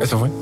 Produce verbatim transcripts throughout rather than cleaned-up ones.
Eso fue.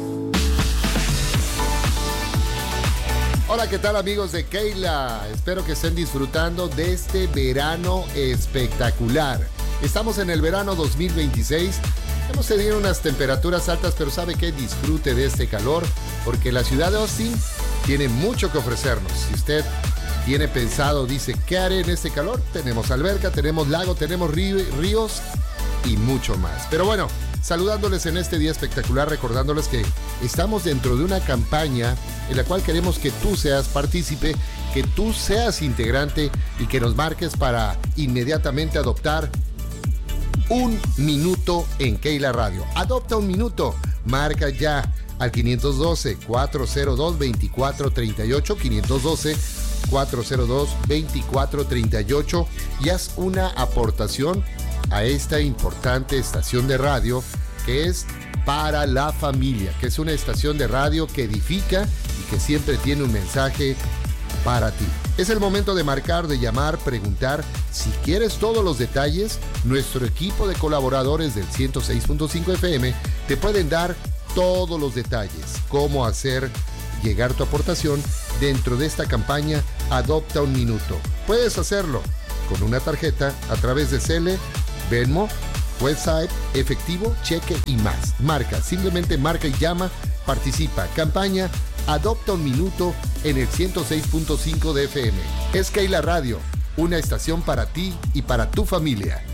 Hola, ¿qué tal amigos de Keila? Espero que estén disfrutando de este verano espectacular. Estamos en el verano dos mil veintiséis. Hemos tenido unas temperaturas altas, pero ¿sabe qué? Disfrute de este calor, porque la ciudad de Austin tiene mucho que ofrecernos. Si usted tiene pensado, dice, ¿qué haré en este calor? Tenemos alberca, tenemos lago, tenemos ríos y mucho más. Pero bueno, saludándoles en este día espectacular, recordándoles que estamos dentro de una campaña en la cual queremos que tú seas partícipe, que tú seas integrante y que nos marques para inmediatamente adoptar un minuto en Keila Radio. Adopta un minuto, marca ya al quinientos doce, cuatrocientos dos, veinticuatro treinta y ocho, quinientos doce, cuatrocientos dos, veinticuatro treinta y ocho y haz una aportación a esta importante estación de radio que es para la familia, que es una estación de radio que edifica y que siempre tiene un mensaje para ti. Es el momento de marcar, de llamar, preguntar. Si quieres todos los detalles, nuestro equipo de colaboradores del ciento seis punto cinco F M te pueden dar todos los detalles, cómo hacer llegar tu aportación dentro de esta campaña Adopta un Minuto. Puedes hacerlo con una tarjeta a través de Cele, Venmo, website, efectivo, cheque y más. Marca, simplemente marca y llama, participa. Campaña Adopta un Minuto en el ciento seis punto cinco de F M. Es Keila Radio, una estación para ti y para tu familia.